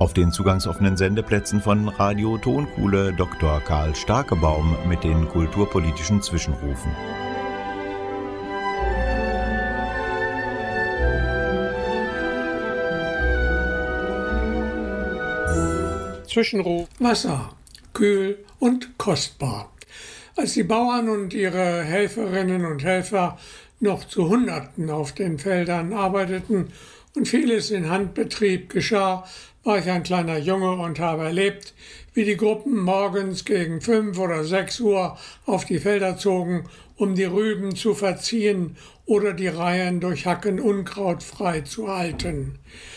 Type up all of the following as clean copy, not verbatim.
Auf den zugangsoffenen Sendeplätzen von Radio Tonkuhle Dr. Karl Starkebaum mit den kulturpolitischen Zwischenrufen. Zwischenruf: Wasser, kühl und kostbar. Als die Bauern und ihre Helferinnen und Helfer noch zu Hunderten auf den Feldern arbeiteten und vieles in Handbetrieb geschah, war ich ein kleiner Junge und habe erlebt, wie die Gruppen morgens gegen 5 oder 6 Uhr auf die Felder zogen, um die Rüben zu verziehen oder die Reihen durch Hacken Unkraut frei zu halten.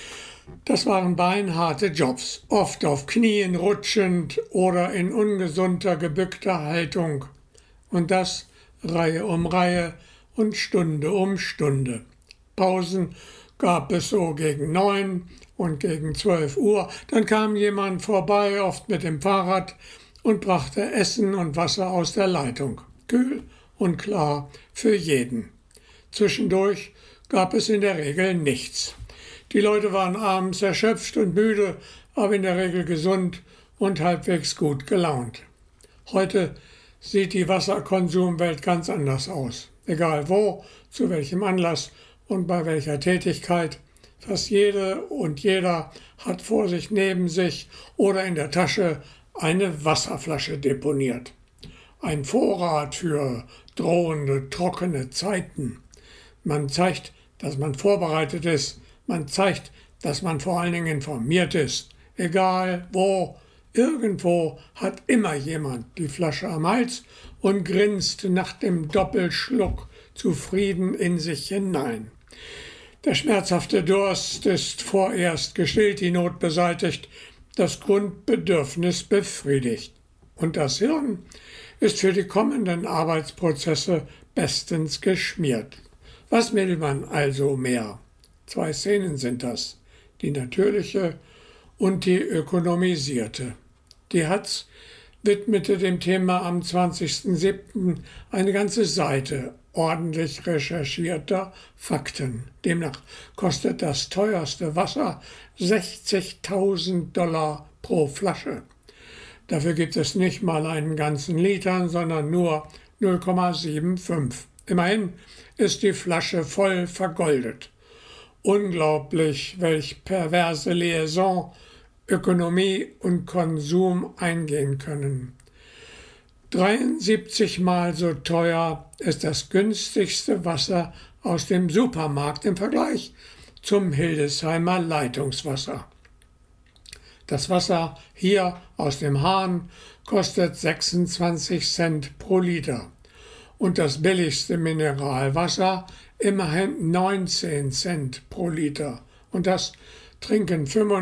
Das waren beinharte Jobs, oft auf Knien rutschend oder in ungesunder, gebückter Haltung. Und das Reihe um Reihe und Stunde um Stunde. Pausen gab es so gegen 9 und gegen 12 Uhr. Dann kam jemand vorbei, oft mit dem Fahrrad, und brachte Essen und Wasser aus der Leitung. Kühl und klar für jeden. Zwischendurch gab es in der Regel nichts. Die Leute waren abends erschöpft und müde, aber in der Regel gesund und halbwegs gut gelaunt. Heute sieht die Wasserkonsumwelt ganz anders aus. Egal wo, zu welchem Anlass und bei welcher Tätigkeit, fast jede und jeder hat vor sich, neben sich oder in der Tasche eine Wasserflasche deponiert. Ein Vorrat für drohende, trockene Zeiten. Man zeigt, dass man vorbereitet ist. Man zeigt, dass man vor allen Dingen informiert ist. Egal wo, irgendwo hat immer jemand die Flasche am Hals und grinst nach dem Doppelschluck zufrieden in sich hinein. Der schmerzhafte Durst ist vorerst gestillt, die Not beseitigt, das Grundbedürfnis befriedigt. Und das Hirn ist für die kommenden Arbeitsprozesse bestens geschmiert. Was will man also mehr? 2 Szenen sind das, die natürliche und die ökonomisierte. Die Hatz widmete dem Thema am 20.07. eine ganze Seite ordentlich recherchierter Fakten. Demnach kostet das teuerste Wasser $60.000 pro Flasche. Dafür gibt es nicht mal einen ganzen Litern, sondern nur 0,75. Immerhin ist die Flasche voll vergoldet. Unglaublich, welch perverse Liaison Ökonomie und Konsum eingehen können. 73 Mal so teuer ist das günstigste Wasser aus dem Supermarkt im Vergleich zum Hildesheimer Leitungswasser. Das Wasser hier aus dem Hahn kostet 26 Cent pro Liter und das billigste Mineralwasser immerhin 19 Cent pro Liter. Und das trinken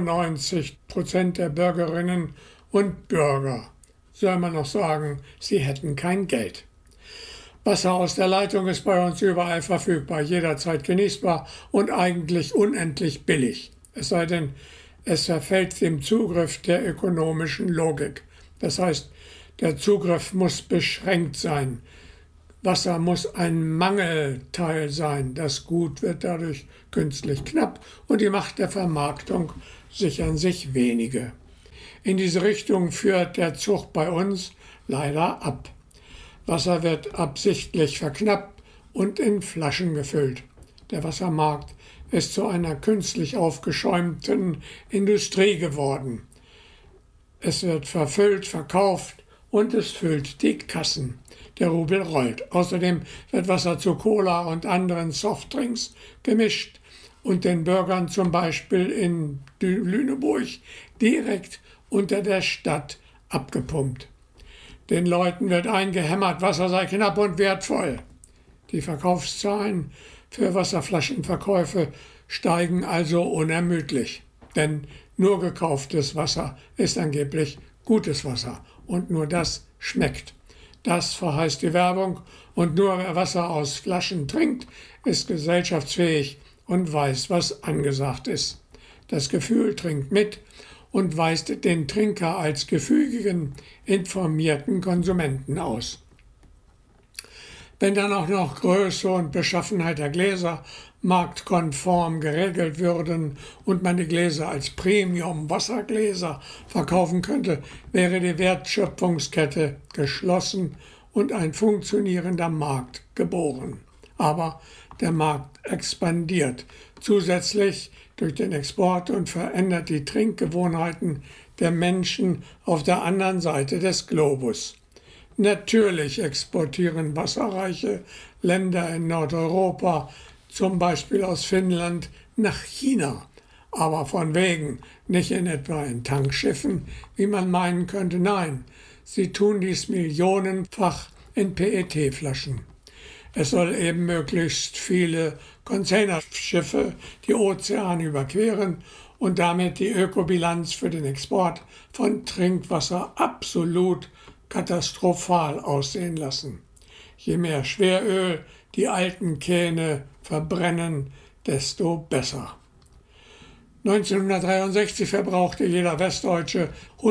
95% der Bürgerinnen und Bürger. Soll man noch sagen, sie hätten kein Geld. Wasser aus der Leitung ist bei uns überall verfügbar, jederzeit genießbar und eigentlich unendlich billig. Es sei denn, es verfällt dem Zugriff der ökonomischen Logik. Das heißt, der Zugriff muss beschränkt sein. Wasser muss ein Mangelteil sein. Das Gut wird dadurch künstlich knapp und die Macht der Vermarktung sichern sich wenige. In diese Richtung führt der Zug bei uns leider ab. Wasser wird absichtlich verknappt und in Flaschen gefüllt. Der Wassermarkt ist zu einer künstlich aufgeschäumten Industrie geworden. Es wird verfüllt, verkauft und es füllt die Kassen. Der Rubel rollt. Außerdem wird Wasser zu Cola und anderen Softdrinks gemischt und den Bürgern zum Beispiel in Lüneburg direkt unter der Stadt abgepumpt. Den Leuten wird eingehämmert, Wasser sei knapp und wertvoll. Die Verkaufszahlen für Wasserflaschenverkäufe steigen also unermüdlich. Denn nur gekauftes Wasser ist angeblich gutes Wasser und nur das schmeckt. Das verheißt die Werbung und nur wer Wasser aus Flaschen trinkt, ist gesellschaftsfähig und weiß, was angesagt ist. Das Gefühl trinkt mit und weist den Trinker als gefügigen, informierten Konsumenten aus. Wenn dann auch noch Größe und Beschaffenheit der Gläser marktkonform geregelt würden und man die Gläser als Premium-Wassergläser verkaufen könnte, wäre die Wertschöpfungskette geschlossen und ein funktionierender Markt geboren. Aber der Markt expandiert zusätzlich durch den Export und verändert die Trinkgewohnheiten der Menschen auf der anderen Seite des Globus. Natürlich exportieren wasserreiche Länder in Nordeuropa, zum Beispiel aus Finnland, nach China, aber von wegen, nicht in etwa in Tankschiffen, wie man meinen könnte, nein, sie tun dies millionenfach in PET-Flaschen. Es soll eben möglichst viele Containerschiffe die Ozeane überqueren und damit die Ökobilanz für den Export von Trinkwasser absolut katastrophal aussehen lassen. Je mehr Schweröl die alten Kähne verbrennen, desto besser. 1963 verbrauchte jeder Westdeutsche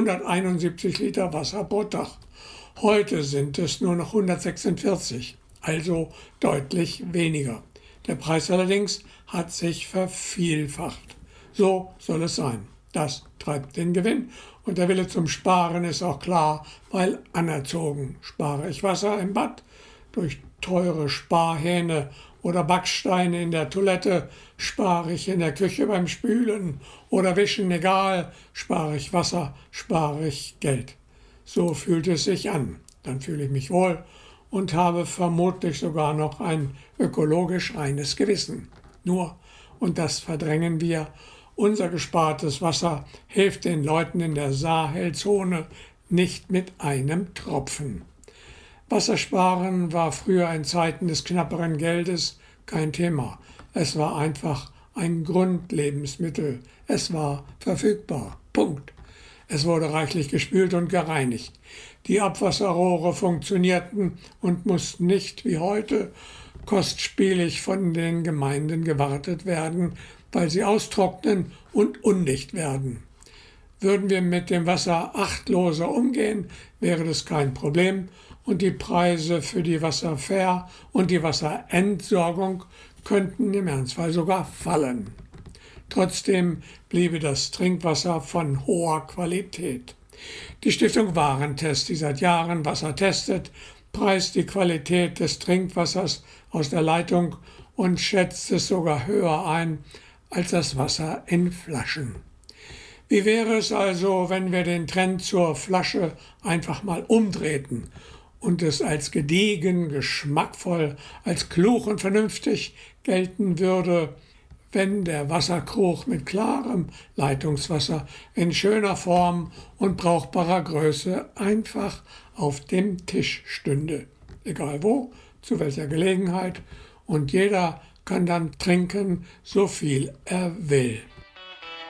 171 Liter Wasser pro Tag. Heute sind es nur noch 146, also deutlich weniger. Der Preis allerdings hat sich vervielfacht. So soll es sein. Das treibt den Gewinn und der Wille zum Sparen ist auch klar, weil anerzogen. Spare ich Wasser im Bad durch teure Sparhähne oder Backsteine in der Toilette, spare ich in der Küche beim Spülen oder Wischen, egal, spare ich Wasser, spare ich Geld. So fühlt es sich an. Dann fühle ich mich wohl und habe vermutlich sogar noch ein ökologisch reines Gewissen. Nur, und das verdrängen wir, unser gespartes Wasser hilft den Leuten in der Sahelzone nicht mit einem Tropfen. Wassersparen war früher in Zeiten des knapperen Geldes kein Thema. Es war einfach ein Grundlebensmittel. Es war verfügbar. Punkt. Es wurde reichlich gespült und gereinigt. Die Abwasserrohre funktionierten und mussten nicht wie heute kostspielig von den Gemeinden gewartet werden, weil sie austrocknen und undicht werden. Würden wir mit dem Wasser achtloser umgehen, wäre das kein Problem und die Preise für die Wasserver- und die Wasserentsorgung könnten im Ernstfall sogar fallen. Trotzdem bliebe das Trinkwasser von hoher Qualität. Die Stiftung Warentest, die seit Jahren Wasser testet, preist die Qualität des Trinkwassers aus der Leitung und schätzt es sogar höher ein als das Wasser in Flaschen. Wie wäre es also, wenn wir den Trend zur Flasche einfach mal umdrehten und es als gediegen, geschmackvoll, als klug und vernünftig gelten würde, wenn der Wasserkrug mit klarem Leitungswasser in schöner Form und brauchbarer Größe einfach auf dem Tisch stünde. Egal wo, zu welcher Gelegenheit, und jeder kann dann trinken, so viel er will.